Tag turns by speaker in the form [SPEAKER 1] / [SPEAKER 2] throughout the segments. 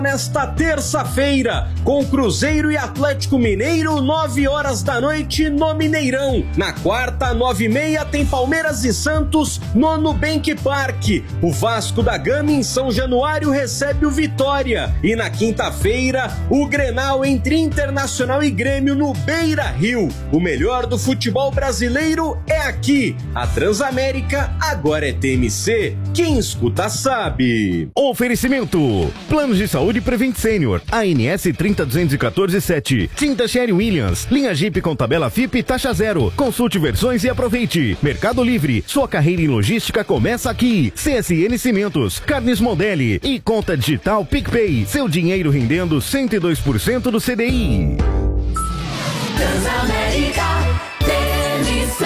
[SPEAKER 1] Nesta terça-feira, com Cruzeiro e Atlético Mineiro, 9 horas da noite no Mineirão. Na quarta, 9h30, tem Palmeiras e Santos no Nubank Park. O Vasco da Gama em São Januário recebe o Vitória. E na quinta-feira, o Grenal entre Internacional e Grêmio no Beira-Rio. O melhor do futebol brasileiro é aqui. A Transamérica agora é TMC. Quem escuta sabe.
[SPEAKER 2] Oferecimento: Planos de Saúde Prevent Senior, ANS 30214-7, Tinta Sherry Williams, linha Jeep com tabela FIP e taxa zero. Consulte versões e aproveite. Mercado Livre, sua carreira em logística começa aqui. CSN Cimentos, Carnes Modeli e conta digital PicPay. Seu dinheiro rendendo 102% do CDI.
[SPEAKER 3] Transamérica TMC.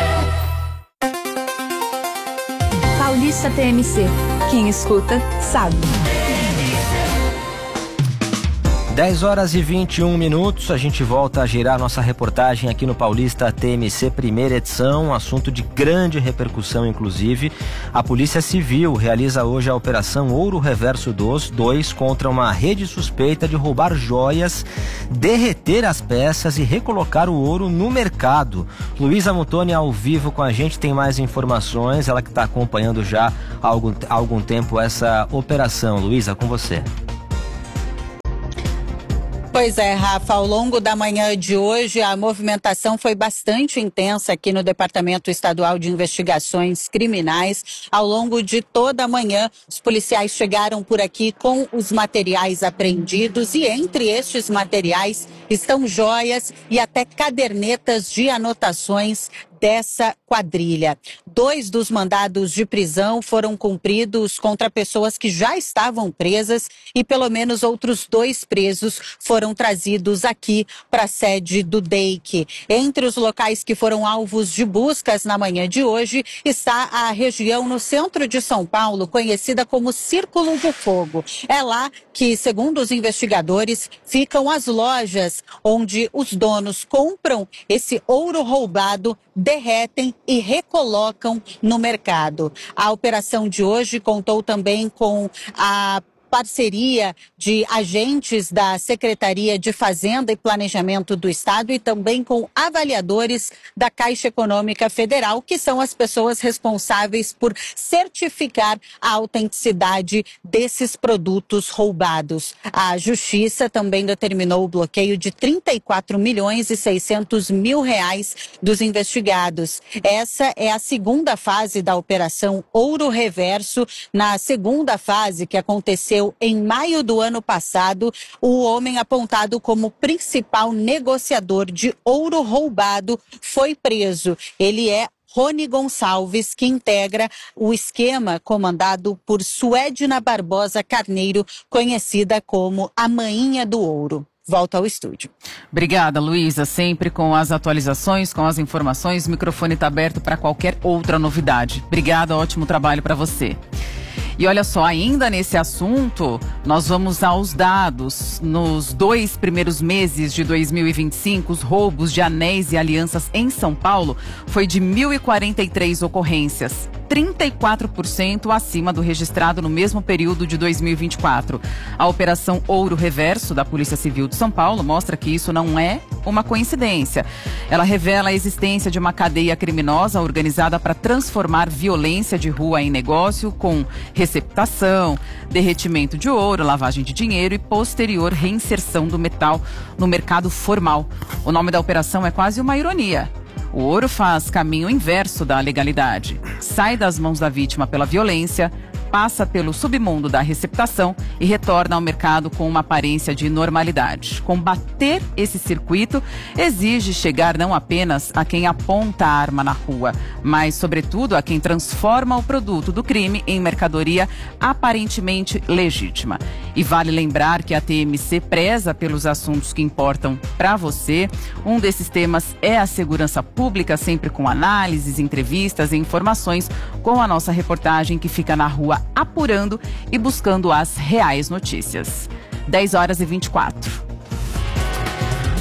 [SPEAKER 3] Paulista TMC. Quem escuta, sabe.
[SPEAKER 4] 10 horas e 21 minutos, a gente volta a girar nossa reportagem aqui no Paulista TMC, primeira edição, assunto de grande repercussão inclusive. A Polícia Civil realiza hoje a Operação Ouro Reverso 2 contra uma rede suspeita de roubar joias, derreter as peças e recolocar o ouro no mercado. Luísa Mutoni ao vivo com a gente, tem mais informações, ela que está acompanhando já há algum tempo essa operação. Luísa, com você.
[SPEAKER 5] Pois é, Rafa, ao longo da manhã de hoje a movimentação foi bastante intensa aqui no Departamento Estadual de Investigações Criminais. Ao longo de toda a manhã, os policiais chegaram por aqui com os materiais apreendidos e entre estes materiais estão joias e até cadernetas de anotações dessa quadrilha. 2 dos mandados de prisão foram cumpridos contra pessoas que já estavam presas e pelo menos outros 2 presos foram trazidos aqui para a sede do DEIC. Entre os locais que foram alvos de buscas na manhã de hoje está a região no centro de São Paulo, conhecida como Círculo do Fogo. É lá que, segundo os investigadores, ficam as lojas onde os donos compram esse ouro roubado, derretem e recolocam no mercado. A operação de hoje contou também com a parceria de agentes da Secretaria de Fazenda e Planejamento do Estado e também com avaliadores da Caixa Econômica Federal, que são as pessoas responsáveis por certificar a autenticidade desses produtos roubados. A Justiça também determinou o bloqueio de 34.600.000 reais dos investigados. Essa é a segunda fase da Operação Ouro Reverso. Na segunda fase, que aconteceu em maio do ano passado, o homem apontado como principal negociador de ouro roubado foi preso. Ele é Rony Gonçalves, que integra o esquema comandado por Suedna Barbosa Carneiro, conhecida como a Mainha do Ouro. Volto ao estúdio.
[SPEAKER 6] Obrigada, Luísa. Sempre com as atualizações, com as informações. O microfone está aberto para qualquer outra novidade. Obrigada, ótimo trabalho para você. E olha só, ainda nesse assunto, nós vamos aos dados. Nos 2 primeiros meses de 2025, os roubos de anéis e alianças em São Paulo foi de 1.043 ocorrências, 34% acima do registrado no mesmo período de 2024. A Operação Ouro Reverso da Polícia Civil de São Paulo mostra que isso não é uma coincidência. Ela revela a existência de uma cadeia criminosa organizada para transformar violência de rua em negócio com receptação, derretimento de ouro, lavagem de dinheiro e posterior reinserção do metal no mercado formal. O nome da operação é quase uma ironia. O ouro faz caminho inverso da legalidade. Sai das mãos da vítima pela violência, passa pelo submundo da receptação e retorna ao mercado com uma aparência de normalidade. Combater esse circuito exige chegar não apenas a quem aponta a arma na rua, mas, sobretudo, a quem transforma o produto do crime em mercadoria aparentemente legítima. E vale lembrar que a TMC preza pelos assuntos que importam para você. Um desses temas é a segurança pública, sempre com análises, entrevistas e informações com a nossa reportagem que fica na rua apurando e buscando as reais notícias. 10 horas e 24.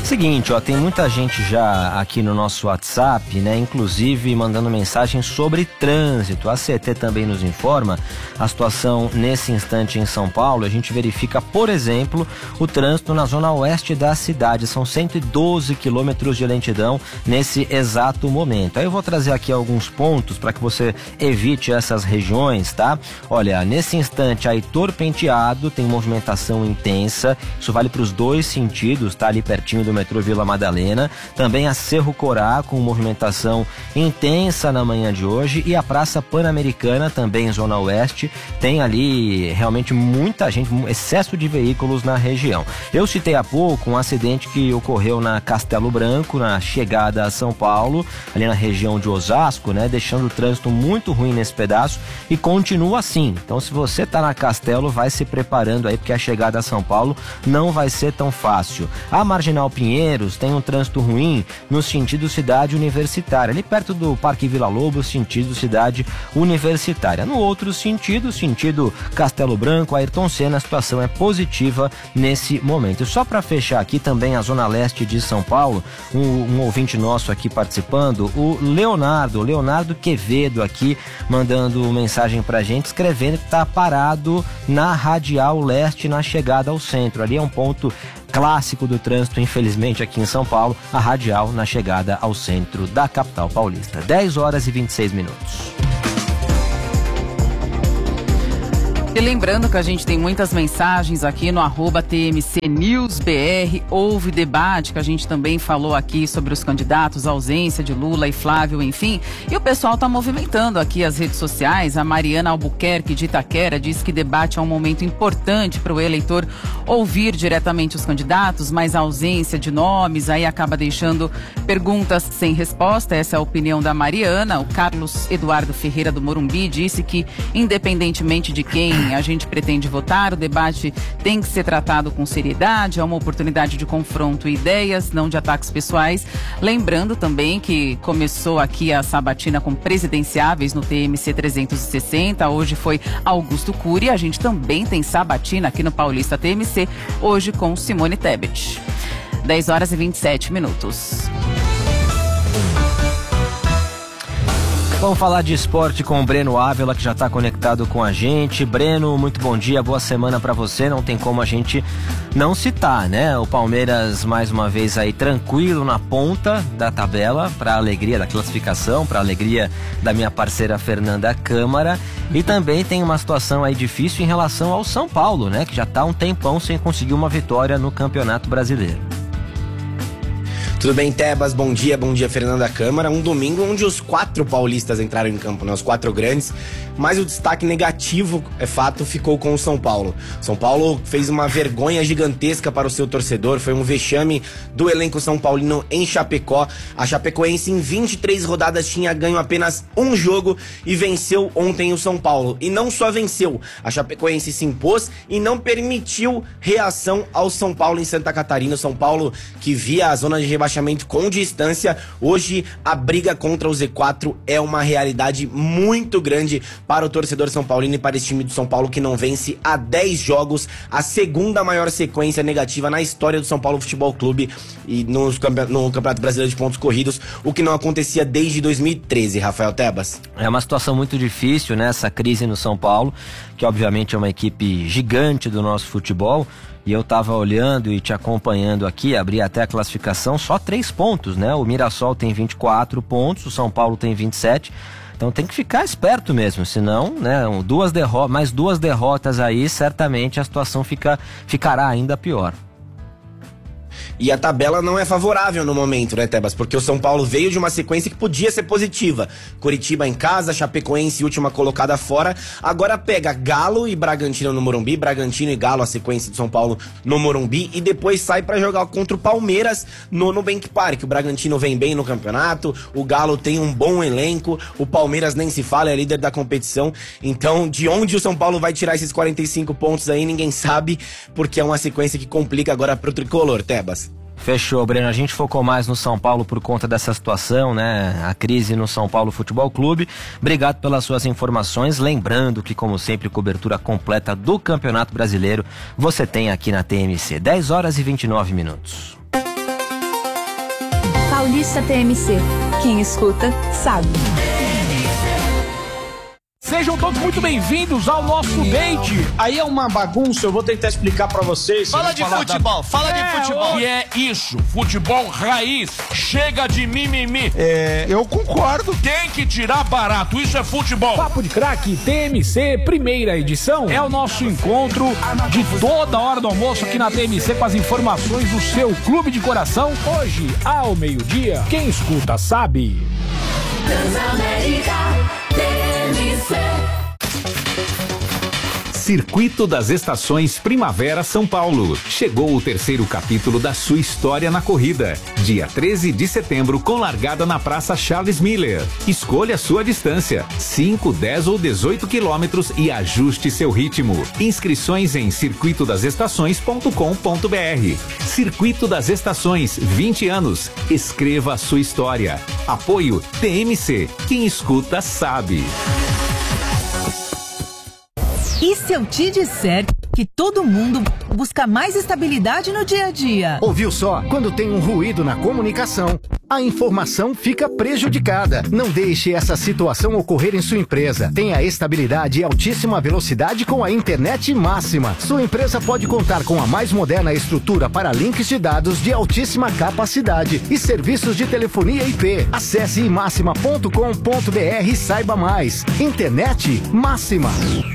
[SPEAKER 4] Seguinte, ó, tem muita gente já aqui no nosso WhatsApp, né, inclusive mandando mensagem sobre trânsito. A CT também nos informa a situação nesse instante em São Paulo. A gente verifica, por exemplo, o trânsito na zona oeste da cidade. São 112 quilômetros de lentidão nesse exato momento. Aí eu vou trazer aqui alguns pontos para que você evite essas regiões, tá? Olha, nesse instante, a Heitor Penteado tem movimentação intensa. Isso vale para os dois sentidos, tá? Ali pertinho do metrô Vila Madalena, também a Cerro Corá com movimentação intensa na manhã de hoje, e a Praça Pan-Americana também em Zona Oeste, tem ali realmente muita gente, excesso de veículos na região. Eu citei há pouco um acidente que ocorreu na Castelo Branco, na chegada a São Paulo, ali na região de Osasco, né, deixando o trânsito muito ruim nesse pedaço, e continua assim. Então, se você tá na Castelo, vai se preparando aí, porque a chegada a São Paulo não vai ser tão fácil. A Marginal Pinheiros tem um trânsito ruim no sentido cidade universitária, ali perto do Parque Vila Lobos, sentido cidade universitária. No outro sentido Castelo Branco, Ayrton Senna, a situação é positiva nesse momento. Só para fechar aqui também a zona leste de São Paulo, um ouvinte nosso aqui participando, o Leonardo Quevedo aqui, mandando mensagem pra gente, escrevendo que tá parado na Radial Leste na chegada ao centro. Ali é um ponto clássico do trânsito, infelizmente, aqui em São Paulo, a radial na chegada ao centro da capital paulista. 10 horas e 26 minutos.
[SPEAKER 6] E lembrando que a gente tem muitas mensagens aqui no @TMCNewsBR, houve debate que a gente também falou aqui sobre os candidatos, a ausência de Lula e Flávio, enfim, e o pessoal está movimentando aqui as redes sociais. A Mariana Albuquerque de Itaquera diz que debate é um momento importante para o eleitor ouvir diretamente os candidatos, mas a ausência de nomes aí acaba deixando perguntas sem resposta. Essa é a opinião da Mariana. O Carlos Eduardo Ferreira do Morumbi disse que, independentemente de quem a gente pretende votar, o debate tem que ser tratado com seriedade, é uma oportunidade de confronto e ideias, não de ataques pessoais. Lembrando também que começou aqui a sabatina com presidenciáveis no TMC 360, hoje foi Augusto Cury, a gente também tem sabatina aqui no Paulista TMC, hoje com Simone Tebet. 10 horas e 27 minutos.
[SPEAKER 4] Vamos falar de esporte com o Breno Ávila, que já está conectado com a gente. Breno, muito bom dia, boa semana para você. Não tem como a gente não citar, né? O Palmeiras, mais uma vez aí, tranquilo na ponta da tabela, para a alegria da classificação, para a alegria da minha parceira Fernanda Câmara. E também tem uma situação aí difícil em relação ao São Paulo, né? Que já está um tempão sem conseguir uma vitória no Campeonato Brasileiro.
[SPEAKER 7] Tudo bem, Tebas? Bom dia Fernanda Câmara. Um domingo onde os 4 paulistas entraram em campo, né? Os 4 grandes, mas o destaque negativo, é fato, ficou com o São Paulo. São Paulo fez uma vergonha gigantesca para o seu torcedor, foi um vexame do elenco São Paulino em Chapecó. A Chapecoense em 23 rodadas tinha ganho apenas um jogo e venceu ontem o São Paulo. E não só venceu, a Chapecoense se impôs e não permitiu reação ao São Paulo em Santa Catarina. O São Paulo, que via a zona de rebaixamento com distância, hoje a briga contra o Z4 é uma realidade muito grande para o torcedor são paulino e para esse time do São Paulo, que não vence há 10 jogos, a segunda maior sequência negativa na história do São Paulo Futebol Clube e no Campeonato Brasileiro de Pontos Corridos, o que não acontecia desde 2013, Rafael Tebas.
[SPEAKER 4] É uma situação muito difícil, né? Essa crise no São Paulo, que obviamente é uma equipe gigante do nosso futebol. E eu tava olhando e te acompanhando aqui, abri até a classificação, só 3 pontos, né? O Mirassol tem 24 pontos, o São Paulo tem 27. Então tem que ficar esperto mesmo, senão, né, mais duas derrotas aí, certamente a situação ficará ainda pior.
[SPEAKER 7] E a tabela não é favorável no momento, né, Tebas? Porque o São Paulo veio de uma sequência que podia ser positiva. Curitiba em casa, Chapecoense, última colocada fora. Agora pega Galo e Bragantino no Morumbi. Bragantino e Galo, a sequência do São Paulo no Morumbi. E depois sai pra jogar contra o Palmeiras no Nubank Park. O Bragantino vem bem no campeonato. O Galo tem um bom elenco. O Palmeiras nem se fala, é líder da competição. Então, de onde o São Paulo vai tirar esses 45 pontos aí, ninguém sabe. Porque é uma sequência que complica agora pro tricolor, Tebas.
[SPEAKER 4] Fechou, Breno. A gente focou mais no São Paulo por conta dessa situação, né? A crise no São Paulo Futebol Clube. Obrigado pelas suas informações. Lembrando que, como sempre, cobertura completa do Campeonato Brasileiro você tem aqui na TMC. 10 horas e 29 minutos.
[SPEAKER 3] Paulista TMC. Quem escuta, sabe.
[SPEAKER 8] Sejam todos muito bem-vindos ao nosso date.
[SPEAKER 1] Aí é uma bagunça, eu vou tentar explicar pra vocês.
[SPEAKER 9] Fala de futebol, fala de futebol.
[SPEAKER 8] E é isso, futebol raiz, chega de mimimi.
[SPEAKER 9] Eu concordo.
[SPEAKER 8] Tem que tirar barato, isso é futebol.
[SPEAKER 1] Papo de Craque TMC, primeira edição.
[SPEAKER 8] É o nosso encontro de toda hora do almoço aqui na TMC com as informações do seu clube de coração.
[SPEAKER 1] Hoje, ao meio-dia, quem escuta sabe.
[SPEAKER 3] Transamérica TMC.
[SPEAKER 10] Circuito das Estações Primavera São Paulo. Chegou o terceiro capítulo da sua história na corrida. Dia 13 de setembro, com largada na Praça Charles Miller. Escolha sua distância, 5, 10 ou 18 quilômetros e ajuste seu ritmo. Inscrições em circuitodasestações.com.br. Circuito das Estações, 20 anos. Escreva a sua história. Apoio TMC. Quem escuta sabe.
[SPEAKER 11] E se eu te disser que todo mundo busca mais estabilidade no dia a dia?
[SPEAKER 2] Ouviu só? Quando tem um ruído na comunicação, a informação fica prejudicada. Não deixe essa situação ocorrer em sua empresa. Tenha estabilidade e altíssima velocidade com a internet máxima. Sua empresa pode contar com a mais moderna estrutura para links de dados de altíssima capacidade e serviços de telefonia IP. Acesse imaxima.com.br e saiba mais. Internet máxima.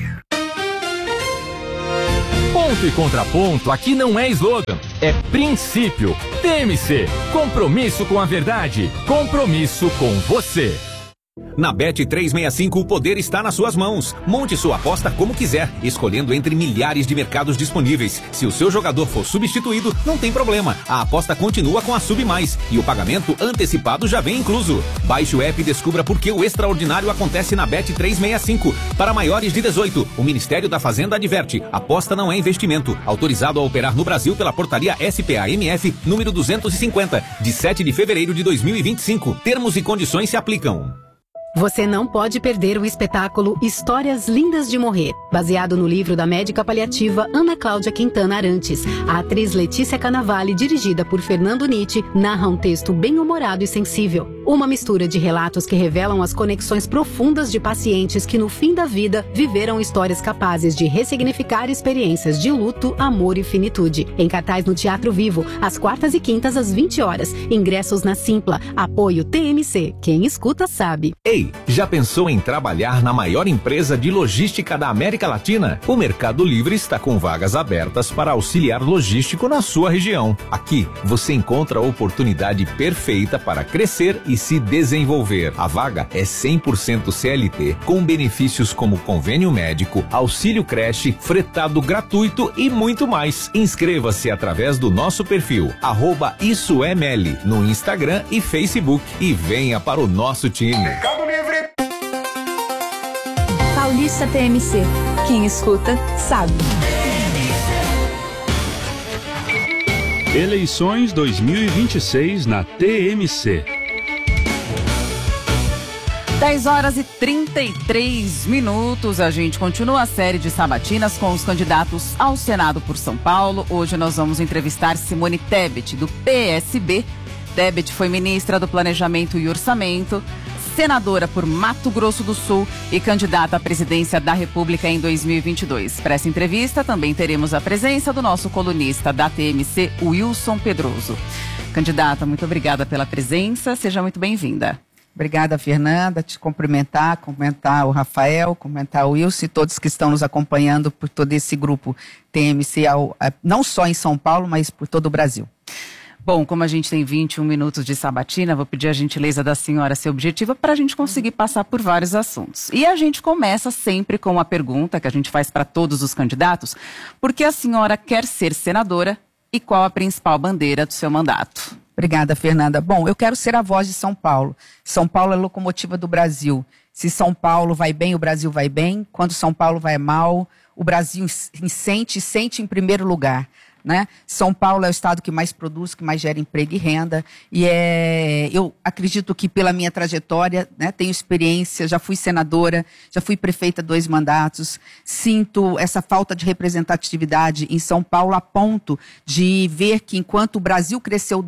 [SPEAKER 12] Ponto e contraponto aqui não é slogan, é princípio. TMC, compromisso com a verdade, compromisso com você.
[SPEAKER 10] Na Bet365 o poder está nas suas mãos. Monte sua aposta como quiser, escolhendo entre milhares de mercados disponíveis. Se o seu jogador for substituído, não tem problema. A aposta continua com a Sub Mais e o pagamento antecipado já vem incluso. Baixe o app e descubra por que o extraordinário acontece na Bet365. Para maiores de 18, o Ministério da Fazenda adverte: aposta não é investimento. Autorizado a operar no Brasil pela portaria SPA-MF número 250, de 7 de fevereiro de 2025. Termos e condições se aplicam.
[SPEAKER 13] Você não pode perder o espetáculo Histórias Lindas de Morrer, baseado no livro da médica paliativa Ana Cláudia Quintana Arantes. A atriz Letícia Cannavale, dirigida por Fernando Nitti, narra um texto bem-humorado e sensível. Uma mistura de relatos que revelam as conexões profundas de pacientes que, no fim da vida, viveram histórias capazes de ressignificar experiências de luto, amor e finitude. Em cartaz no Teatro Vivo, às quartas e quintas às 20 horas. Ingressos na Simpla. Apoio TMC. Quem escuta sabe.
[SPEAKER 10] Ei, já pensou em trabalhar na maior empresa de logística da América Latina? O Mercado Livre está com vagas abertas para auxiliar logístico na sua região. Aqui, você encontra a oportunidade perfeita para crescer e se desenvolver. A vaga é 100% CLT, com benefícios como convênio médico, auxílio creche, fretado gratuito e muito mais. Inscreva-se através do nosso perfil, @IssoEML, no Instagram e Facebook, e venha para o nosso time.
[SPEAKER 3] Paulista TMC. Quem escuta, sabe.
[SPEAKER 14] Eleições 2026 na TMC.
[SPEAKER 6] 10 horas e 33 minutos. A gente continua a série de sabatinas com os candidatos ao Senado por São Paulo. Hoje nós vamos entrevistar Simone Tebet, do PSB. Tebet foi ministra do Planejamento e Orçamento, senadora por Mato Grosso do Sul e candidata à presidência da República em 2022. Para essa entrevista também teremos a presença do nosso colunista da TMC, Wilson Pedroso. Candidata, muito obrigada pela presença, seja muito bem-vinda.
[SPEAKER 15] Obrigada, Fernanda, te cumprimentar o Rafael, cumprimentar o Wilson e todos que estão nos acompanhando por todo esse grupo TMC, não só em São Paulo, mas por todo o Brasil.
[SPEAKER 6] Bom, como a gente tem 21 minutos de sabatina, vou pedir a gentileza da senhora ser objetiva para a gente conseguir passar por vários assuntos. E a gente começa sempre com uma pergunta que a gente faz para todos os candidatos: por que a senhora quer ser senadora e qual a principal bandeira do seu mandato?
[SPEAKER 15] Obrigada, Fernanda. Bom, eu quero ser a voz de São Paulo. São Paulo é a locomotiva do Brasil. Se São Paulo vai bem, o Brasil vai bem. Quando São Paulo vai mal, o Brasil sente em primeiro lugar. né? São Paulo é o estado que mais produz, que mais gera emprego e renda. E eu acredito que pela minha trajetória, né, tenho experiência, já fui senadora, já fui prefeita 2 mandatos, sinto essa falta de representatividade em São Paulo a ponto de ver que enquanto o Brasil cresceu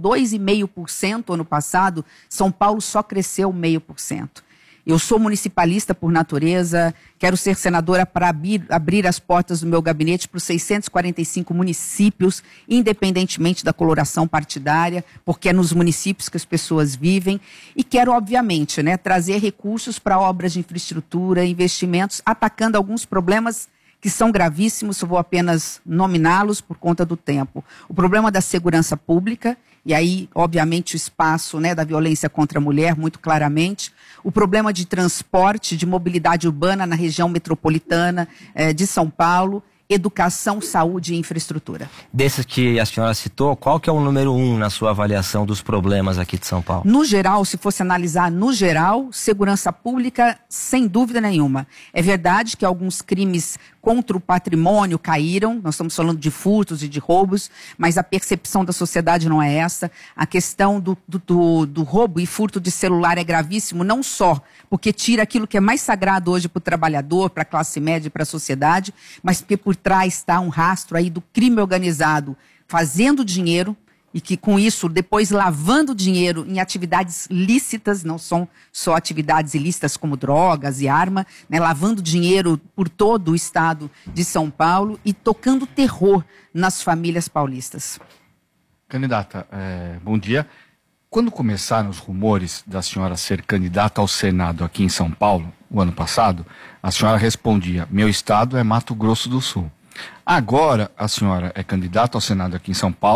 [SPEAKER 15] 2,5% ano passado, São Paulo só cresceu 0,5%. Eu sou municipalista por natureza, quero ser senadora para abrir as portas do meu gabinete para os 645 municípios, independentemente da coloração partidária, porque é nos municípios que as pessoas vivem. E quero, obviamente, né, trazer recursos para obras de infraestrutura, investimentos, atacando alguns problemas que são gravíssimos, eu vou apenas nominá-los por conta do tempo. O problema da segurança pública, e aí, obviamente, o espaço, né, da violência contra a mulher, muito claramente. O problema de transporte, de mobilidade urbana na região metropolitana de São Paulo. Educação, saúde e infraestrutura.
[SPEAKER 4] Desses que a senhora citou, qual que é o número 1 na sua avaliação dos problemas aqui de São Paulo?
[SPEAKER 15] No geral, se fosse analisar no geral, segurança pública, sem dúvida nenhuma. É verdade que alguns crimes contra o patrimônio caíram, nós estamos falando de furtos e de roubos, mas a percepção da sociedade não é essa. A questão do roubo e furto de celular é gravíssimo, não só porque tira aquilo que é mais sagrado hoje para o trabalhador, para a classe média e para a sociedade, mas porque por trás está um rastro aí do crime organizado fazendo dinheiro e que com isso depois lavando dinheiro em atividades lícitas, não são só atividades ilícitas como drogas e arma, né, lavando dinheiro por todo o estado de São Paulo e tocando terror nas famílias paulistas.
[SPEAKER 16] Candidata, bom dia. Quando começaram os rumores da senhora ser candidata ao Senado aqui em São Paulo, o ano passado, a senhora respondia: meu estado é Mato Grosso do Sul. Agora a senhora é candidata ao Senado aqui em São Paulo.